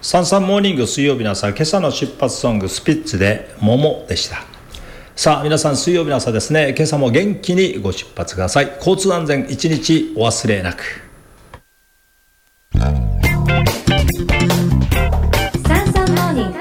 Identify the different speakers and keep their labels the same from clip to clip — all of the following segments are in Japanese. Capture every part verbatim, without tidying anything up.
Speaker 1: サンサンモーニング水曜日の朝、今朝の出発ソングスピッツで桃でした。さあ皆さん、水曜日の朝ですね。今朝も元気にご出発ください。交通安全一日お忘れなく。
Speaker 2: サンサンモーニング。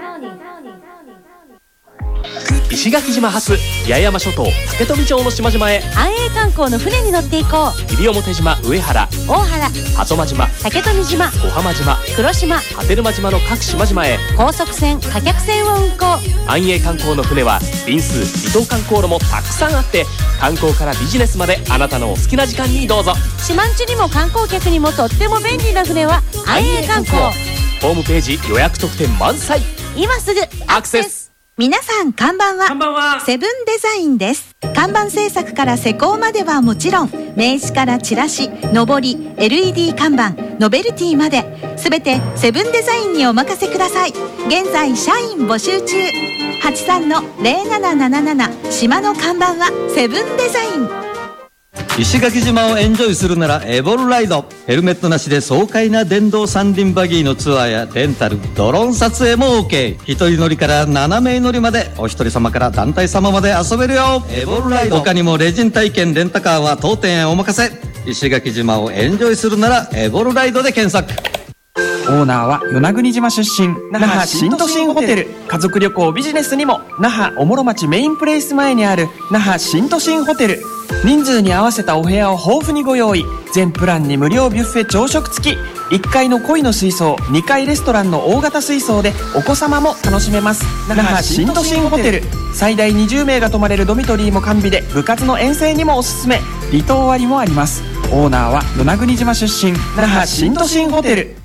Speaker 3: 石垣島発八重山諸島竹富町の島々へ
Speaker 4: 安永観光の船に乗っていこう。
Speaker 3: 西表島、上原、
Speaker 4: 大原、
Speaker 3: 鳩間島、
Speaker 4: 竹富島、
Speaker 3: 小浜島、
Speaker 4: 黒島、
Speaker 3: 波照間島の各島々へ
Speaker 4: 高速船、貨客船を運航。
Speaker 3: 安永観光の船は便数、離島観光路もたくさんあって、観光からビジネスまであなたのお好きな時間にどうぞ。
Speaker 4: 四万十にも観光客にもとっても便利な船は安永観光。
Speaker 3: ホームページ予約特典満載。
Speaker 4: 今すぐアクセス。皆さんこんばんは。
Speaker 3: こんばんは。
Speaker 4: セブンデザインです。看板制作から施工まではもちろん、名刺からチラシ、のぼり、エルイーディー 看板、ノベルティまで、すべてセブンデザインにお任せください。現在社員募集中。はちさんのゼロなななななな、島の看板はセブンデザイン。
Speaker 5: 石垣島をエンジョイするならエボルライド。ヘルメットなしで爽快な電動三輪バギーのツアーやレンタル、ドローン撮影も OK。 一人乗りからななめい乗りまで、お一人様から団体様まで遊べるよ。エボルライド。他にもレジン体験、レンタカーは当店へお任せ。石垣島をエンジョイするならエボルライドで検索。
Speaker 6: オーナーは与那国島出身、那覇新都心ホテル。家族旅行ビジネスにも那覇おもろ町メインプレイス前にある那覇新都心ホテル。人数に合わせたお部屋を豊富にご用意。全プランに無料ビュッフェ朝食付き。いっかいの恋の水槽、にかいレストランの大型水槽でお子様も楽しめます。那覇新都心ホテル。最大にじゅうめいが泊まれるドミトリーも完備で、部活の遠征にもおすすめ。離島割もあります。オーナーは与那国島出身、那覇新都心ホテル。